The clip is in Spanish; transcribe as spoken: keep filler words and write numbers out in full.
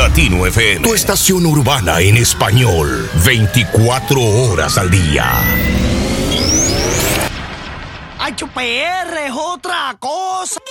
Latino F M, tu estación urbana en español, veinticuatro horas al día. H P R es otra cosa.